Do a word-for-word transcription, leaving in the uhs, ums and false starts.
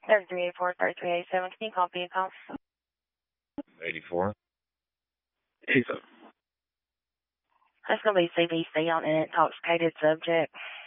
thirty-three eighty-four, thirty-three eighty-seven. Can you call vehicle? eighty-four. eighty-seven. That's going to be C B C on an intoxicated subject.